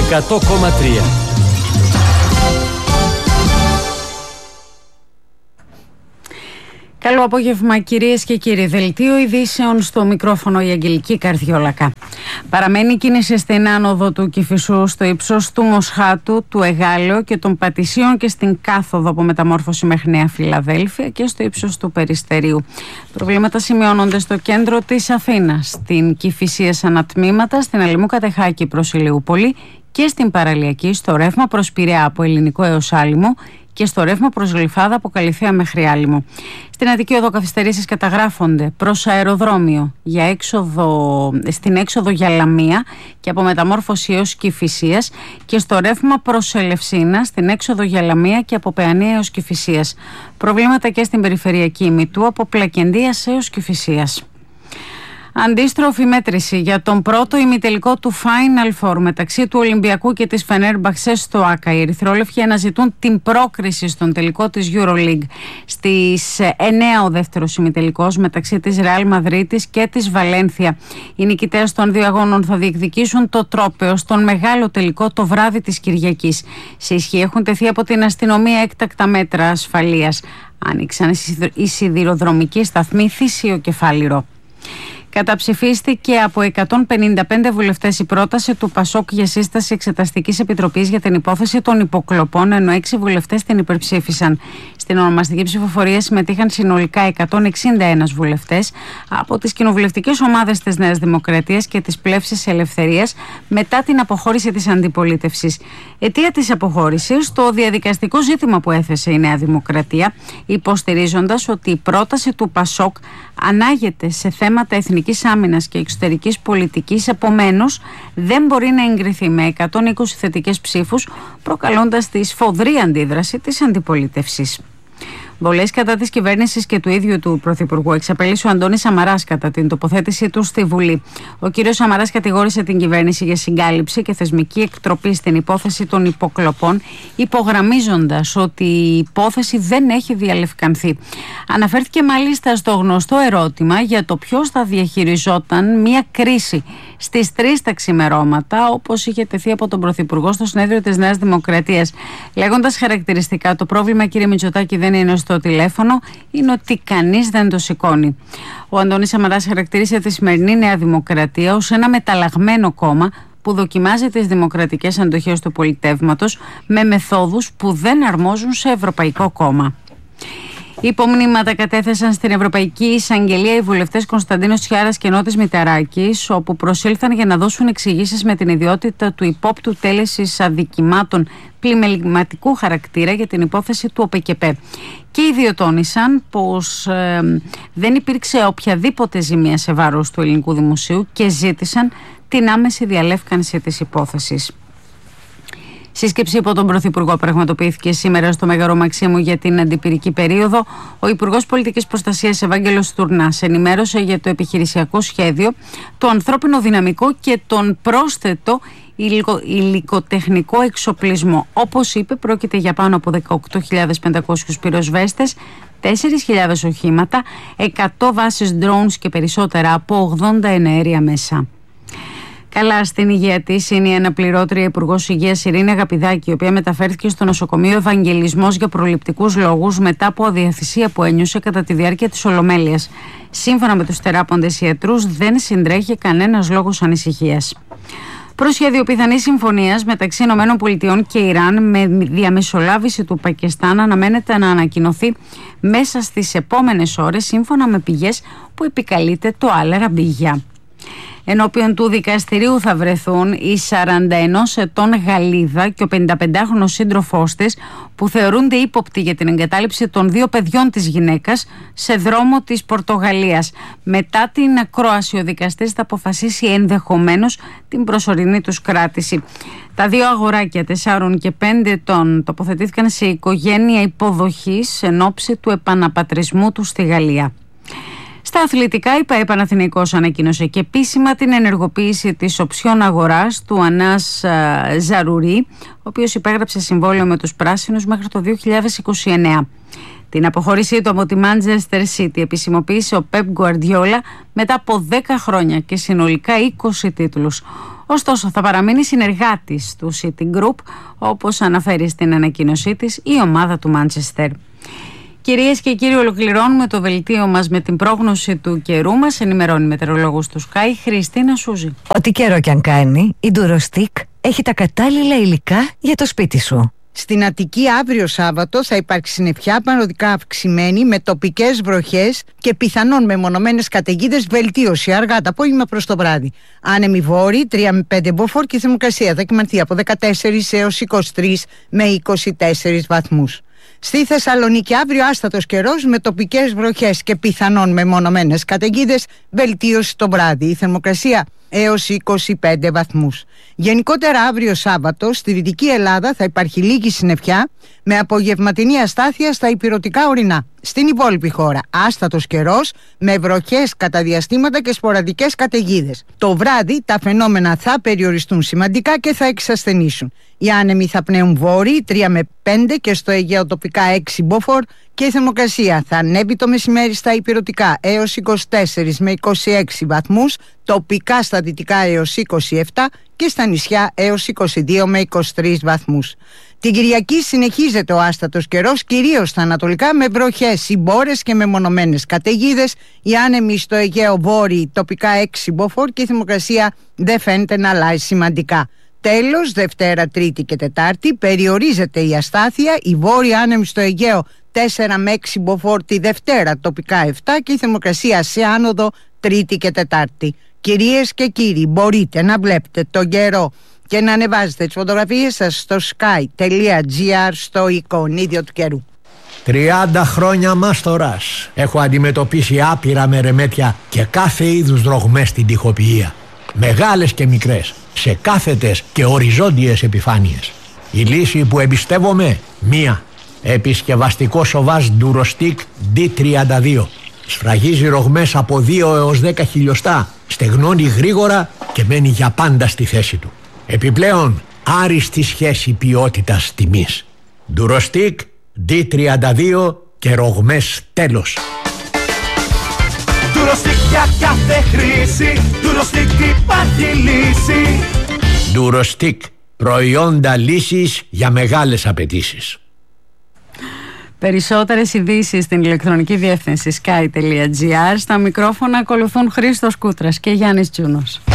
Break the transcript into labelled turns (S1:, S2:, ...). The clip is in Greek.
S1: 100,3.
S2: Καλό απόγευμα κυρίες και κύριοι. Δελτίο ειδήσεων, στο μικρόφωνο η Αγγελική Καρδιόλακα. Παραμένει η κίνηση στην άνοδο του Κηφισού στο ύψος του Μοσχάτου, του Εγάλεω και των Πατησίων και στην κάθοδο από μεταμόρφωση μέχρι Νέα Φιλαδέλφια και στο ύψος του Περιστερίου. Προβλήματα σημειώνονται στο κέντρο της Αθήνας, στην Κηφισίας ανατμήματα, στην Αλημού Κατεχάκη προς Ηλιούπολη και στην Παραλιακή, στο ρεύμα προς Πειραιά από Ελληνικό έως Άλυμο και στο ρεύμα προς Γλυφάδα από Καλυθέα μέχρι Άλυμο. Στην Αττική Οδό καθυστερήσεις καταγράφονται προς αεροδρόμιο στην έξοδο για Λαμία και από μεταμόρφωση έως Κηφισίας και στο ρεύμα προς Ελευσίνα στην έξοδο για Λαμία και από Παιανία έως Κηφισίας. Προβλήματα και στην περιφερειακή ημιτού από Πλακεντίας έως Κηφισίας. Αντίστροφη μέτρηση για τον πρώτο ημιτελικό του Final Four μεταξύ του Ολυμπιακού και της Φενέρμπαχτσε στο ΆΚΑ. Οι ερυθρόλευκοι αναζητούν την πρόκριση στον τελικό της EuroLeague. Στις 9 ο δεύτερος ημιτελικός μεταξύ της Ρεάλ Μαδρίτης και της Βαλένθια. Οι νικητές των δύο αγώνων θα διεκδικήσουν το τρόπαιο στον μεγάλο τελικό το βράδυ της Κυριακής. Σε ισχύ έχουν τεθεί από την αστυνομία έκτακτα μέτρα ασφαλείας. Άνοιξαν οι σιδηροδρομικοί σταθμοί Θήσιο και Φάληρο. Καταψηφίστηκε από 155 βουλευτές η πρόταση του ΠΑΣΟΚ για σύσταση Εξεταστικής Επιτροπής για την υπόθεση των υποκλοπών, ενώ 6 βουλευτές την υπερψήφισαν. Στην ονομαστική ψηφοφορία συμμετείχαν συνολικά 161 βουλευτές από τις κοινοβουλευτικές ομάδες της Νέας Δημοκρατίας και της Πλεύσης Ελευθερίας μετά την αποχώρηση της αντιπολίτευσης. Αιτία της αποχώρησης, το διαδικαστικό ζήτημα που έθεσε η Νέα Δημοκρατία, υποστηρίζοντας ότι η πρόταση του ΠΑΣΟΚ ανάγεται σε θέματα εθνικής άμυνας και εξωτερικής πολιτικής, επομένως δεν μπορεί να εγκριθεί με 120 θετικές ψήφους, προκαλώντας τη σφοδρή αντίδραση της αντιπολίτευσης. Βολές κατά της κυβέρνησης και του ίδιου του Πρωθυπουργού εξαπέλυσε ο Αντώνης Σαμαράς κατά την τοποθέτησή του στη Βουλή. Ο κύριος Σαμαράς κατηγόρησε την κυβέρνηση για συγκάλυψη και θεσμική εκτροπή στην υπόθεση των υποκλοπών, υπογραμμίζοντας ότι η υπόθεση δεν έχει διαλευκανθεί. Αναφέρθηκε μάλιστα στο γνωστό ερώτημα για το ποιος θα διαχειριζόταν μια κρίση στις 3 τα ξημερώματα, όπως είχε τεθεί από τον Πρωθυπουργό στο συνέδριο της Νέας Δημοκρατίας, λέγοντας χαρακτηριστικά: το πρόβλημα, κύριε Μητσοτάκη, δεν είναι στο τηλέφωνο, είναι ότι κανείς δεν το σηκώνει. Ο Αντώνης Σαμαράς χαρακτήρισε τη σημερινή Νέα Δημοκρατία ως ένα μεταλλαγμένο κόμμα που δοκιμάζει τις δημοκρατικές αντοχές του πολιτεύματος με μεθόδους που δεν αρμόζουν σε ευρωπαϊκό κόμμα. Υπομνήματα κατέθεσαν στην Ευρωπαϊκή Εισαγγελία οι βουλευτές Κωνσταντίνος Τσιάρας και Νότης Μηταράκης, όπου προσήλθαν για να δώσουν εξηγήσεις με την ιδιότητα του υπόπτου τέλεσης αδικημάτων πλημεληματικού χαρακτήρα για την υπόθεση του ΟΠΕΚΕΠΕ. Και οι δύο τόνισαν πως δεν υπήρξε οποιαδήποτε ζημία σε βάρος του ελληνικού δημοσίου και ζήτησαν την άμεση διαλεύκανση της υπόθεσης. Σύσκεψη υπό τον Πρωθυπουργό πραγματοποιήθηκε σήμερα στο Μέγαρο Μαξίμου για την αντιπυρική περίοδο. Ο Υπουργός Πολιτικής Προστασίας Ευάγγελος Τουρνάς ενημέρωσε για το επιχειρησιακό σχέδιο, το ανθρώπινο δυναμικό και τον πρόσθετο υλικοτεχνικό εξοπλισμό. Όπως είπε, πρόκειται για πάνω από 18.500 πυροσβέστες, 4.000 οχήματα, 100 βάσεις drones και περισσότερα από 80 εναέρια μέσα. Καλά στην υγεία της είναι η αναπληρώτρια Υπουργός Υγείας Ειρήνη Αγαπηδάκη, η οποία μεταφέρθηκε στο νοσοκομείο Ευαγγελισμός για προληπτικούς λόγους μετά από αδιαθυσία που ένιωσε κατά τη διάρκεια της Ολομέλειας. Σύμφωνα με τους θεράποντες ιατρούς, δεν συντρέχει κανένας λόγος ανησυχίας. Προσχέδιο πιθανής συμφωνίας μεταξύ ΗΠΑ και Ιράν με διαμεσολάβηση του Πακιστάν αναμένεται να ανακοινωθεί μέσα στις επόμενες ώρες, σύμφωνα με πηγές που επικαλείται το Al Arabiya. Ενώπιον του δικαστηρίου θα βρεθούν η 41 ετών Γαλλίδα και ο 55χρονος σύντροφός της, που θεωρούνται ύποπτοι για την εγκατάλειψη των 2 παιδιών της γυναίκας σε δρόμο της Πορτογαλίας. Μετά την ακρόαση, ο δικαστής θα αποφασίσει ενδεχομένως την προσωρινή τους κράτηση. Τα 2 αγοράκια 4 και 5 ετών τοποθετήθηκαν σε οικογένεια υποδοχής εν ώψη του επαναπατρισμού του στη Γαλλία. Στα αθλητικά, η ΠΑΕ Παναθηναϊκός ανακοίνωσε και επίσημα την ενεργοποίηση της οψιών αγοράς του Ανάς Ζαρουρί, ο οποίος υπέγραψε συμβόλαιο με τους πράσινους μέχρι το 2029. Την αποχώρησή του από τη Manchester City επισημοποίησε ο Pep Guardiola μετά από 10 χρόνια και συνολικά 20 τίτλους. Ωστόσο, θα παραμείνει συνεργάτης του City Group, όπως αναφέρει στην ανακοίνωσή της η ομάδα του Manchester. Κυρίες και κύριοι, ολοκληρώνουμε το δελτίο μας με την πρόγνωση του καιρού. Μας ενημερώνει η μετεωρολόγος του Sky, Χριστίνα Σούζη.
S1: Ό,τι καιρό κι αν κάνει, η Durostick έχει τα κατάλληλα υλικά για το σπίτι σου.
S3: Στην Αττική αύριο Σάββατο θα υπάρξει συννεφιά παροδικά αυξημένη με τοπικές βροχές και πιθανόν μεμονωμένες καταιγίδες, βελτίωση αργά το απόγευμα προς το βράδυ. Άνεμοι βόρειοι 3 με 5 μποφόρ και η θερμοκρασία θα κυμανθεί από 14 έως 23 με 24 βαθμούς. Στη Θεσσαλονίκη αύριο άστατος καιρός με τοπικές βροχές και πιθανόν μεμονωμένες καταιγίδες, βελτίωση το βράδυ. Η θερμοκρασία έως 25 βαθμούς. Γενικότερα αύριο Σάββατο στη Δυτική Ελλάδα θα υπάρχει λίγη συννεφιά με απογευματινή αστάθεια στα ηπειρωτικά ορεινά. Στην υπόλοιπη χώρα άστατος καιρός με βροχές κατά διαστήματα και σποραδικές καταιγίδες. Το βράδυ τα φαινόμενα θα περιοριστούν σημαντικά και θα εξασθενήσουν. Οι άνεμοι θα πνέουν βόρειοι 3 με 5 και στο Αιγαίο τοπικά 6 μποφόρ και η θερμοκρασία θα ανέβει το μεσημέρι στα ηπειρωτικά έως 24 με 26 βαθμούς, τοπικά στα δυτικά έως 27 και στα νησιά έως 22 με 23 βαθμούς. Την Κυριακή συνεχίζεται ο άστατος καιρός, κυρίως στα ανατολικά με βροχές, συμπόρες και μεμονωμένες καταιγίδες. Οι άνεμοι στο Αιγαίο βόρειοι τοπικά 6 μποφόρ και η θερμοκρασία δεν φαίνεται να αλλάζει σημαντικά. Τέλος, Δευτέρα, Τρίτη και Τετάρτη περιορίζεται η αστάθεια. Οι βόρειοι άνεμοι στο Αιγαίο 4 με 6 μποφόρ τη Δευτέρα, τοπικά 7 και η θερμοκρασία σε άνοδο Τρίτη και Τετάρτη. Κυρίες και κύριοι, μπορείτε να βλέπετε τον καιρό και να ανεβάζετε τις φωτογραφίες σας στο sky.gr στο εικονίδιο του καιρού.
S4: 30 χρόνια μάστορας. Έχω αντιμετωπίσει άπειρα μερεμέτια και κάθε είδους δρογμές στην τοιχοποιία. Μεγάλες και μικρές, σε κάθετες και οριζόντιες επιφάνειες. Η λύση που εμπιστεύομαι, μία. Επισκευαστικό σοβάζ Durostick D32. Σφραγίζει ρογμές από 2 έως 10 χιλιοστά, στεγνώνει γρήγορα και μένει για πάντα στη θέση του. Επιπλέον, άριστη σχέση ποιότητας τιμής. Durostick D32 και ρογμές τέλος.
S5: Durostick για κάθε χρήση, Durostick υπάρχει λύση.
S4: Durostick, προϊόντα λύσης για μεγάλες απαιτήσεις.
S2: Περισσότερες ειδήσεις στην ηλεκτρονική διεύθυνση sky.gr. Στα μικρόφωνα ακολουθούν Χρήστος Κούτρας και Γιάννης Τζούνος.